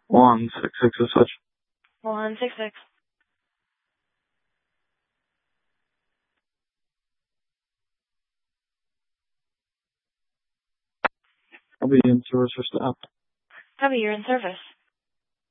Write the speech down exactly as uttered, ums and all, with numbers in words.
One six six as such. One six six. I'll be in service for staff. Copy, you're in service.